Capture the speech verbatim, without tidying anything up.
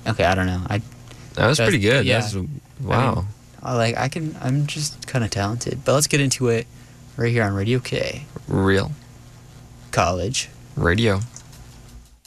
Okay, I don't know. I That was That's- pretty good. yeah. That's, wow. I like I can I'm just kind of talented. But let's get into it right here on Radio K Real College radio.